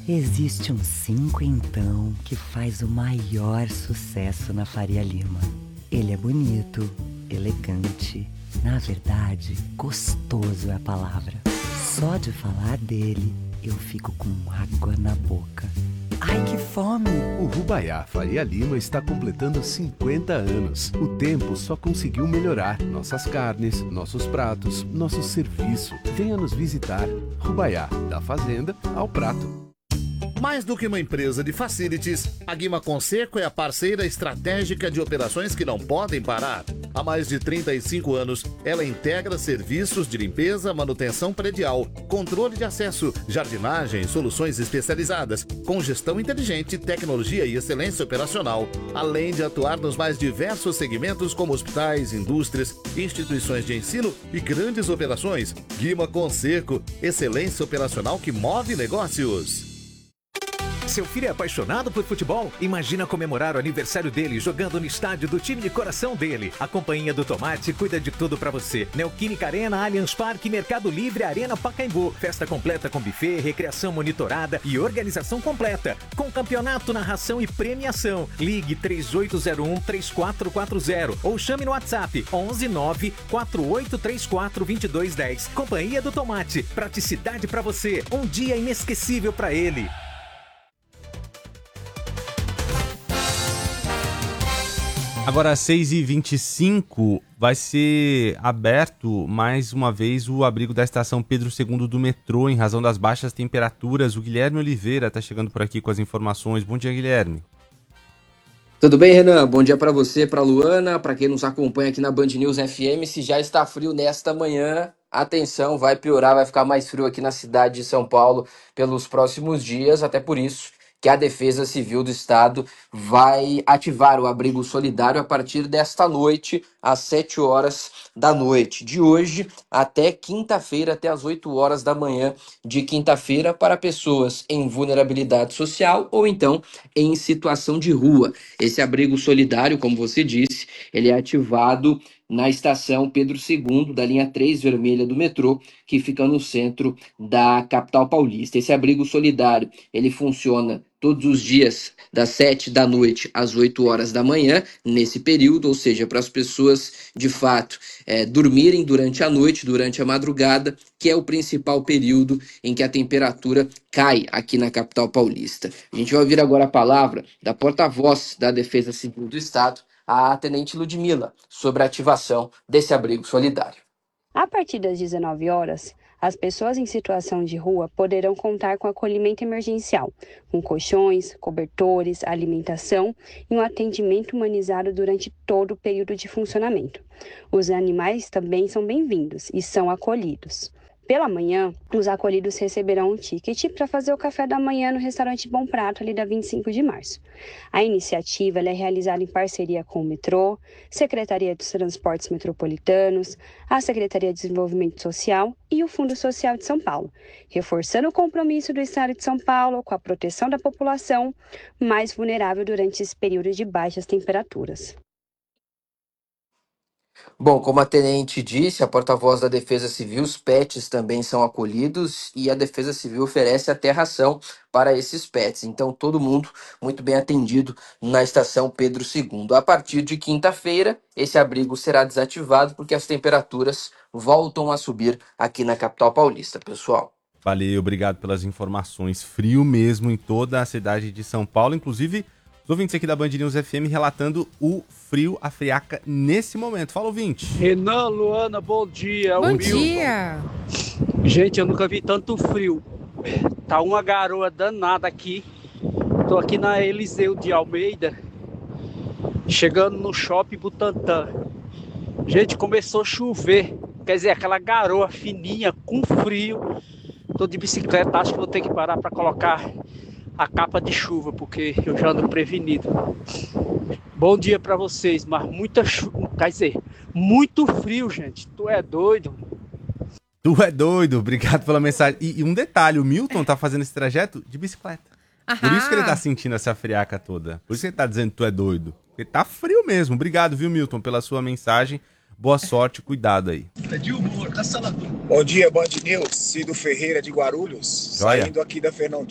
Existe um 5 então que faz o maior sucesso na Faria Lima. Ele é bonito, elegante, na verdade, gostoso é a palavra. Só de falar dele, eu fico com água na boca. Ai, que fome! O Rubaiá Faria Lima está completando 50 anos. O tempo só conseguiu melhorar nossas carnes, nossos pratos, nosso serviço. Venha nos visitar. Rubaiá, da fazenda ao prato. Mais do que uma empresa de facilities, a Guima Conserco é a parceira estratégica de operações que não podem parar. Há mais de 35 anos, ela integra serviços de limpeza, manutenção predial, controle de acesso, jardinagem, soluções especializadas, com gestão inteligente, tecnologia e excelência operacional, além de atuar nos mais diversos segmentos como hospitais, indústrias, instituições de ensino e grandes operações. Guima Conserco, excelência operacional que move negócios. Seu filho é apaixonado por futebol? Imagina comemorar o aniversário dele jogando no estádio do time de coração dele. A Companhia do Tomate cuida de tudo pra você. Neoquímica Arena, Allianz Parque, Mercado Livre, Arena Pacaembu. Festa completa com buffet, recreação monitorada e organização completa. Com campeonato, narração e premiação. Ligue 3801-3440 ou chame no WhatsApp 119-4834-2210. Companhia do Tomate. Praticidade pra você. Um dia inesquecível pra ele. Agora, às 6h25, vai ser aberto mais uma vez o abrigo da estação Pedro II do metrô, em razão das baixas temperaturas. O Guilherme Oliveira está chegando por aqui com as informações. Bom dia, Guilherme. Tudo bem, Renan? Bom dia para você, para Luana, para quem nos acompanha aqui na Band News FM. Se já está frio nesta manhã, atenção, vai piorar, vai ficar mais frio aqui na cidade de São Paulo pelos próximos dias, até por isso que a Defesa Civil do Estado vai ativar o abrigo solidário a partir desta noite, às 7 horas da noite, de hoje até quinta-feira, até as 8 horas da manhã de quinta-feira, para pessoas em vulnerabilidade social ou então em situação de rua. Esse abrigo solidário, como você disse, ele é ativado na estação Pedro II, da linha 3 vermelha do metrô, que fica no centro da capital paulista. Esse abrigo solidário, ele funciona todos os dias, das 7 da noite às 8 horas da manhã, nesse período, ou seja, para as pessoas, de fato, dormirem durante a noite, durante a madrugada, que é o principal período em que a temperatura cai aqui na capital paulista. A gente vai ouvir agora a palavra da porta-voz da Defesa Civil do Estado, a Tenente Ludmila, sobre a ativação desse abrigo solidário. A partir das 19 horas, as pessoas em situação de rua poderão contar com acolhimento emergencial, com colchões, cobertores, alimentação e um atendimento humanizado durante todo o período de funcionamento. Os animais também são bem-vindos e são acolhidos. Pela manhã, os acolhidos receberão um ticket para fazer o café da manhã no restaurante Bom Prato, ali da 25 de março. A iniciativa é realizada em parceria com o metrô, Secretaria dos Transportes Metropolitanos, a Secretaria de Desenvolvimento Social e o Fundo Social de São Paulo, reforçando o compromisso do Estado de São Paulo com a proteção da população mais vulnerável durante esse período de baixas temperaturas. Bom, como a tenente disse, a porta-voz da Defesa Civil, os pets também são acolhidos e a Defesa Civil oferece até ração para esses pets. Então, todo mundo muito bem atendido na estação Pedro II. A partir de quinta-feira, esse abrigo será desativado porque as temperaturas voltam a subir aqui na capital paulista, pessoal. Valeu, obrigado pelas informações. Frio mesmo em toda a cidade de São Paulo, inclusive os ouvintes aqui da Band News FM relatando o frio, a friaca nesse momento. Fala, ouvinte. Renan, Luana, bom dia. Bom dia. Gente, eu nunca vi tanto frio. Tá uma garoa danada aqui. Tô aqui na Eliseu de Almeida, chegando no Shopping Butantã. Gente, começou a chover. Quer dizer, aquela garoa fininha, com frio. Tô de bicicleta, acho que vou ter que parar para colocar a capa de chuva, porque eu já ando prevenido. Bom dia para vocês, mas muita chuva, quer dizer, muito frio, gente. Tu é doido? Tu é doido, obrigado pela mensagem. E um detalhe, o Milton tá fazendo esse trajeto de bicicleta. Aham. Por isso que ele tá sentindo essa friaca toda. Por isso que ele tá dizendo que tu é doido. Porque tá frio mesmo. Obrigado, viu, Milton, pela sua mensagem. Boa sorte, cuidado aí. Bom dia, Band News. Cido Ferreira de Guarulhos, Joia. saindo aqui da Fernão